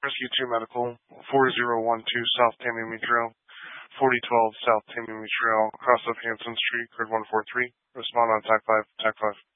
Rescue 2 Medical, 4012 South Tamiami Trail, 4012 South Tamiami Trail, across of Hanson Street, code 143. Respond on TAC 5, TAC 5.